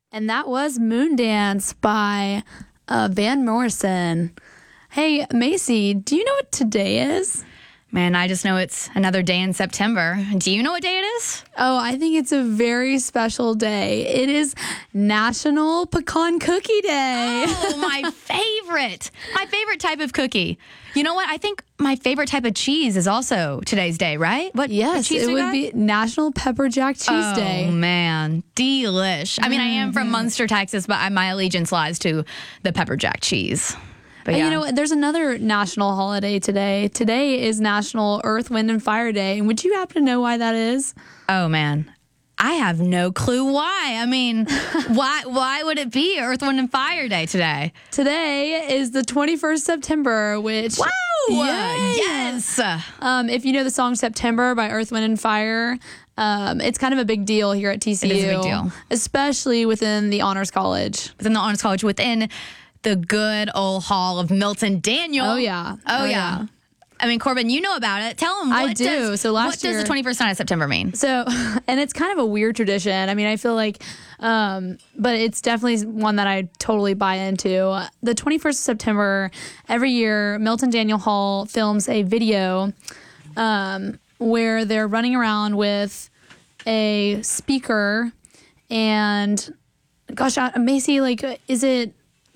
And that was Moondance by Van Morrison. Hey, Macy, do you know what today is? Man, I just know it's another day in September. Do you know what day it is? Oh, I think it's a very special day. It is National Pecan Cookie Day. Oh, my favorite. My favorite type of cookie. You know what? I think my favorite type of cheese is also today's day, right? What cheese it would be National Pepper Jack Cheese Day. Oh, man. Delish. I mean, I am from Munster, Texas, but my allegiance lies to the pepper jack cheese. But You know what? There's another national holiday today. Today is National Earth, Wind, and Fire Day. And would you happen to know why that is? Oh, man. I have no clue why. I mean, why would it be Earth, Wind, and Fire Day today? Today is the 21st September, which... Wow! Yay! Yes! If you know the song September by Earth, Wind, and Fire, it's kind of a big deal here at TCU. It is a big deal. Especially within the Honors College. Within the Honors College, within the good old hall of Milton Daniel. Oh, yeah. Oh, yeah. I mean, Corbin, you know about it. Tell them what I do. So last year, what does the 21st night of September mean? So, and it's kind of a weird tradition. I mean, I feel like, but it's definitely one that I totally buy into. The 21st of September, every year, Milton Daniel Hall films a video where they're running around with a speaker and, gosh, Macy, like, is it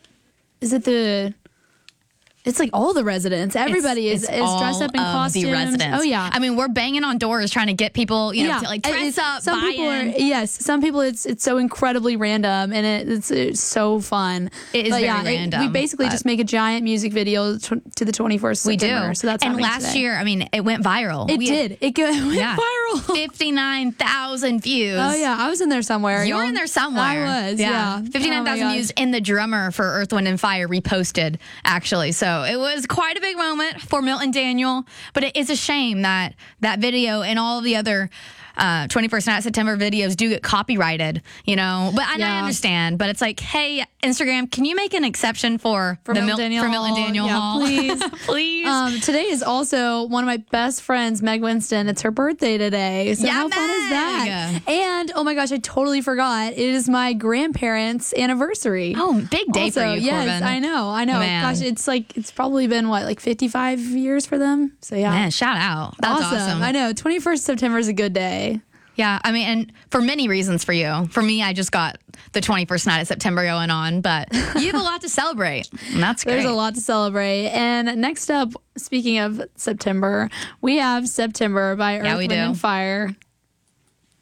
it's like all the residents. Everybody is dressed up in costumes. The residents. Oh, yeah. I mean, we're banging on doors trying to get people, to like dress up, some buy people in. Some people it's so incredibly random and it's so fun. It is very random. We basically just make a giant music video to the 21st September. We do. So that's and last today. year, I mean, it went viral. It did. It went viral. 59,000 views. Oh, yeah. I was in there somewhere. You were in there somewhere. I was, yeah. 59,000 views, and the drummer for Earth, Wind, and Fire reposted, actually. So it was quite a big moment for Milton Daniel, but it is a shame that that video and all of the other 21st Night September videos do get copyrighted, but I understand, but it's like, hey, Instagram, can you make an exception for Milton Daniel Hall? Please. Please. Today is also one of my best friends, Meg Winston. It's her birthday today. So how fun is that? And, oh my gosh, I totally forgot. It is my grandparents' anniversary. Oh, big day for you, yes, Corbin. I know. Man. Gosh, it's probably been, 55 years for them? So, yeah. Man, shout out. That's awesome. I know. 21st September is a good day. Yeah, I mean, and for many reasons for you. For me, I just got the 21st night of September going on, but you have a lot to celebrate, and that's great. There's a lot to celebrate. And next up, speaking of September, we have September by Earth, Wind, and Fire.